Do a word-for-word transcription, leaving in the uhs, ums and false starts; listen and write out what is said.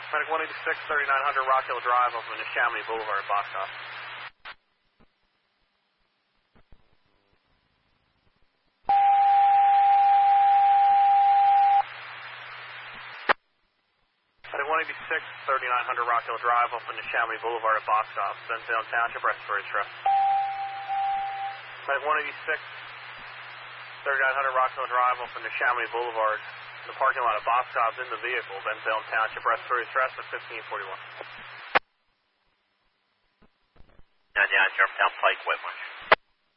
Medic one eighty-six, thirty-nine hundred Rock Hill Drive off of Neshaminy Boulevard, box off. Medic one eighty-six, thirty-nine hundred Rock Hill Drive off of Neshaminy Boulevard at box off. Bensalem Township, respiratory stress. Medic one eighty-six, thirty-nine hundred Rock Hill Drive off of Neshaminy Boulevard. The parking lot of box off in the vehicle. Bensalem Township, respiratory stress at fifteen forty-one. Yeah, yeah, Germantown Pike, Whitmarsh.